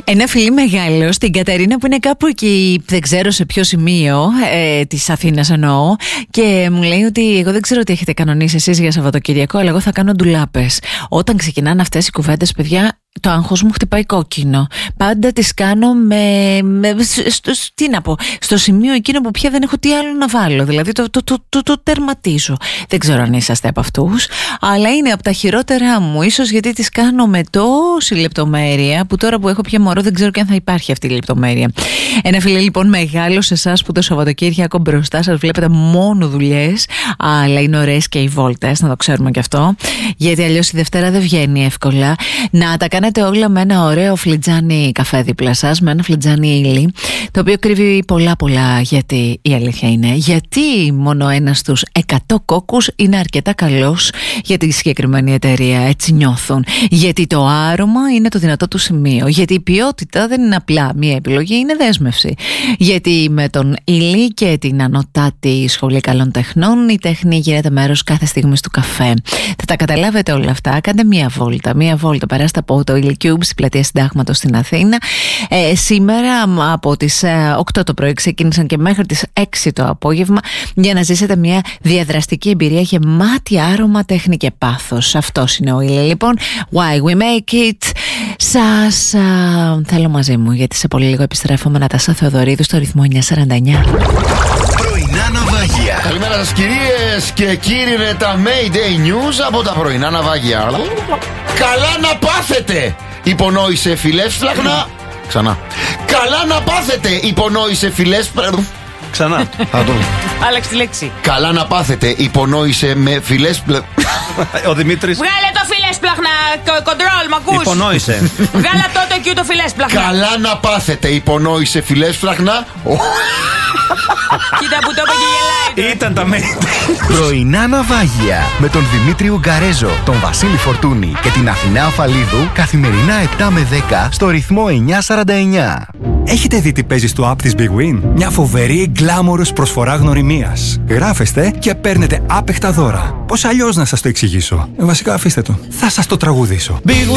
Ένα φιλί μεγάλο στην Κατερίνα που είναι κάπου εκεί, δεν ξέρω σε ποιο σημείο της Αθήνας εννοώ, και μου λέει ότι εγώ δεν ξέρω τι έχετε κανονίσει εσείς για Σαββατοκυριακό, αλλά εγώ θα κάνω ντουλάπες. Όταν ξεκινάνε αυτές οι κουβέντες, παιδιά, το άγχος μου χτυπάει κόκκινο. Πάντα τις κάνω τι να πω, στο σημείο εκείνο που πια δεν έχω τι άλλο να βάλω. Δηλαδή το τερματίζω. Δεν ξέρω αν είσαστε από αυτούς, αλλά είναι από τα χειρότερά μου. Ίσως γιατί τις κάνω με τόση λεπτομέρεια που τώρα που έχω πια μωρό δεν ξέρω και αν θα υπάρχει αυτή η λεπτομέρεια. Ένα φιλί λοιπόν μεγάλο σε εσάς που το Σαββατοκύριακο μπροστά σας βλέπετε μόνο δουλειές, αλλά είναι ωραίες και οι βόλτες, να το ξέρουμε και αυτό, γιατί αλλιώς η Δευτέρα δεν βγαίνει εύκολα. Να τα κάνετε όλα με ένα ωραίο φλιτζάνι καφέ δίπλα σας, με ένα φλιτζάνι ύλη, το οποίο κρύβει πολλά γιατί η αλήθεια είναι, γιατί μόνο ένας στους 100 κόκκους είναι αρκετά καλός για τη συγκεκριμένη εταιρεία, έτσι νιώθουν. Γιατί το άρωμα είναι το δυνατό του σημείο, γιατί η ποιότητα δεν είναι απλά μία επιλογή, είναι δέσμευση. Γιατί με τον ύλη και την ανωτάτη σχολή καλών τεχνών, η τέχνη γίνεται μέρος κάθε στιγμής του καφέ. Θα τα καταλάβετε όλα αυτά. Κάντε μία βόλτα, περάστε από το Ήλικιούμπ στην πλατεία Συντάγματος στην Αθήνα. Σήμερα από τις 8 το πρωί ξεκίνησαν και μέχρι τις 6 το απόγευμα, για να ζήσετε μια διαδραστική εμπειρία γεμάτη άρωμα, τέχνη και πάθος. Αυτός είναι ο ύλη λοιπόν. Why we make it. Σας θέλω μαζί μου, γιατί σε πολύ λίγο επιστρέφω με Νατάσα Θεοδωρίδου στο ρυθμό 949. Πρωινά ναυάγια. Καλημέρα σας κυρίες και κύριοι, είναι τα Mayday News από τα πρωινά ναυάγια. Καλά να πάθετε, υπονόησε φιλεύσπλαχνα. Ξανά. Καλά να πάθετε, υπονόησε φιλεύσπλαχνα. Ξανά. Άλλαξε τη λέξη. Καλά να πάθετε, υπονόησε με φιλεύσπλαχνα. Ο Δημήτρης. Βγάλε το φιλέσπλαχνα, κοντρόλ, μ' ακούς? Υπονόησε. Βγάλε τότε και το φιλέσπλαχνα. Καλά να πάθετε, υπονόησε φιλέσπλαχνα. Κοίτα που το είπε και γελάει. Ήταν τα Mayday. Πρωινά ναυάγια με τον Δημήτρη Ουγγαρέζο, τον Βασίλη Φορτούνη και την Αθηνά Αφαλίδου, καθημερινά 7 με 10 στο ρυθμό 949. Έχετε δει τι παίζει στο app της Big Win? Μια φοβερή γκλάμορος προσφορά γνωριμίας. Γράφεστε και παίρνετε άπεχτα δώρα. Πώς αλλιώς να σας το εξηγήσω? Βασικά αφήστε το. Θα σας το τραγουδήσω. Big